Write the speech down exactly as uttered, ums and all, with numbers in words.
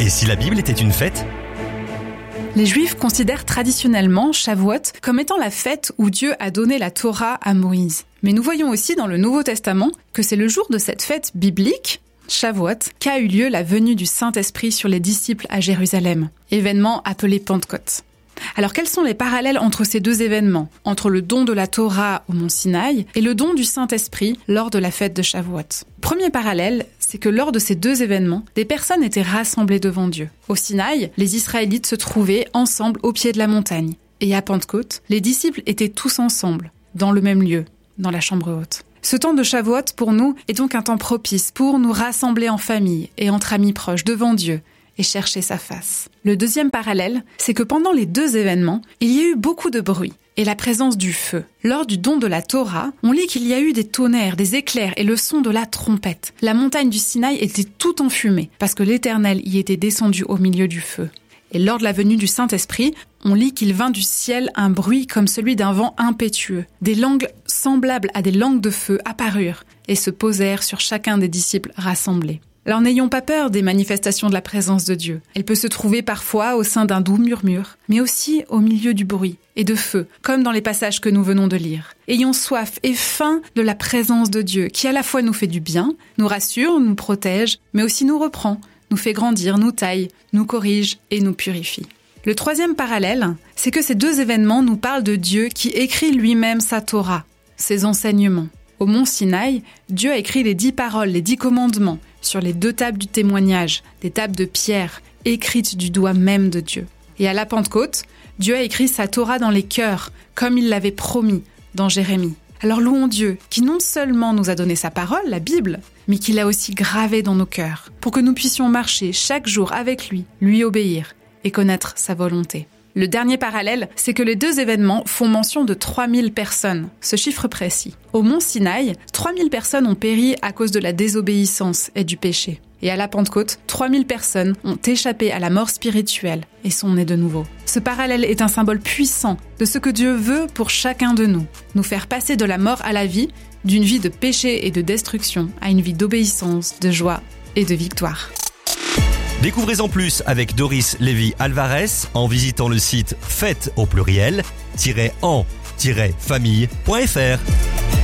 Et si la Bible était une fête ? Les Juifs considèrent traditionnellement Shavuot comme étant la fête où Dieu a donné la Torah à Moïse. Mais nous voyons aussi dans le Nouveau Testament que c'est le jour de cette fête biblique, Shavuot, qu'a eu lieu la venue du Saint-Esprit sur les disciples à Jérusalem, événement appelé Pentecôte. Alors quels sont les parallèles entre ces deux événements, entre le don de la Torah au mont Sinaï et le don du Saint-Esprit lors de la fête de Shavuot ? Premier parallèle, c'est que lors de ces deux événements, des personnes étaient rassemblées devant Dieu. Au Sinaï, les Israélites se trouvaient ensemble au pied de la montagne. Et à Pentecôte, les disciples étaient tous ensemble, dans le même lieu, dans la chambre haute. Ce temps de Shavuot, pour nous, est donc un temps propice pour nous rassembler en famille et entre amis proches devant Dieu et chercher sa face. Le deuxième parallèle, c'est que pendant les deux événements, il y a eu beaucoup de bruit et la présence du feu. Lors du don de la Torah, on lit qu'il y a eu des tonnerres, des éclairs et le son de la trompette. La montagne du Sinaï était tout en fumée parce que l'Éternel y était descendu au milieu du feu. Et lors de la venue du Saint-Esprit, on lit qu'il vint du ciel un bruit comme celui d'un vent impétueux. Des langues semblables à des langues de feu apparurent et se posèrent sur chacun des disciples rassemblés. Alors n'ayons pas peur des manifestations de la présence de Dieu. Elle peut se trouver parfois au sein d'un doux murmure, mais aussi au milieu du bruit et de feu, comme dans les passages que nous venons de lire. Ayons soif et faim de la présence de Dieu, qui à la fois nous fait du bien, nous rassure, nous protège, mais aussi nous reprend, nous fait grandir, nous taille, nous corrige et nous purifie. Le troisième parallèle, c'est que ces deux événements nous parlent de Dieu qui écrit lui-même sa Torah, ses enseignements. Au mont Sinaï, Dieu a écrit les dix paroles, les dix commandements, sur les deux tables du témoignage, des tables de pierre, écrites du doigt même de Dieu. Et à la Pentecôte, Dieu a écrit sa Torah dans les cœurs, comme il l'avait promis dans Jérémie. Alors louons Dieu, qui non seulement nous a donné sa parole, la Bible, mais qui l'a aussi gravée dans nos cœurs, pour que nous puissions marcher chaque jour avec lui, lui obéir et connaître sa volonté. Le dernier parallèle, c'est que les deux événements font mention de trois mille personnes, ce chiffre précis. Au mont Sinaï, trois mille personnes ont péri à cause de la désobéissance et du péché. Et à la Pentecôte, trois mille personnes ont échappé à la mort spirituelle et sont nées de nouveau. Ce parallèle est un symbole puissant de ce que Dieu veut pour chacun de nous, nous faire passer de la mort à la vie, d'une vie de péché et de destruction à une vie d'obéissance, de joie et de victoire. Découvrez-en plus avec Doris Lévy-Alvarez en visitant le site fête au pluriel, en famille point f r.